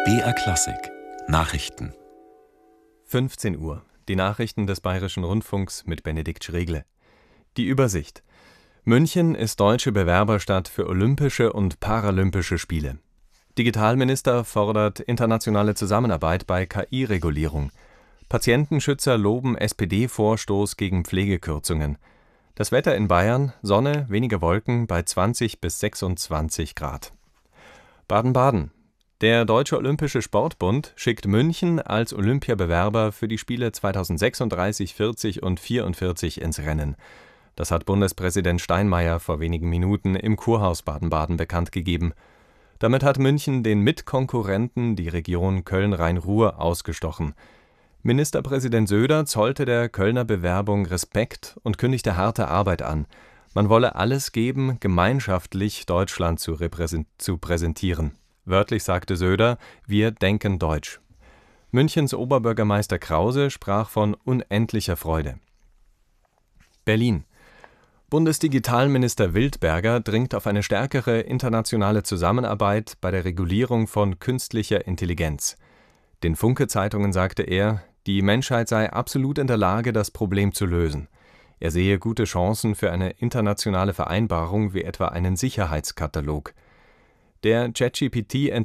BR Klassik Nachrichten 15 Uhr. Die Nachrichten des Bayerischen Rundfunks mit Benedikt Schregle. Die Übersicht. München ist deutsche Bewerberstadt für Olympische und Paralympische Spiele. Digitalminister fordert internationale Zusammenarbeit bei KI-Regulierung. Patientenschützer loben SPD-Vorstoß gegen Pflegekürzungen. Das Wetter in Bayern: Sonne, wenige Wolken bei 20 bis 26 Grad. Baden-Baden. Der Deutsche Olympische Sportbund schickt München als Olympiabewerber für die Spiele 2036, 40 und 44 ins Rennen. Das hat Bundespräsident Steinmeier vor wenigen Minuten im Kurhaus Baden-Baden bekannt gegeben. Damit hat München den Mitkonkurrenten, die Region Köln-Rhein-Ruhr, ausgestochen. Ministerpräsident Söder zollte der Kölner Bewerbung Respekt und kündigte harte Arbeit an. Man wolle alles geben, gemeinschaftlich Deutschland zu präsentieren. Wörtlich sagte Söder: Wir denken deutsch. Münchens Oberbürgermeister Krause sprach von unendlicher Freude. Berlin. Bundesdigitalminister Wildberger dringt auf eine stärkere internationale Zusammenarbeit bei der Regulierung von künstlicher Intelligenz. Den Funke-Zeitungen sagte er, die Menschheit sei absolut in der Lage, das Problem zu lösen. Er sehe gute Chancen für eine internationale Vereinbarung wie etwa einen Sicherheitskatalog. Der ChatGPT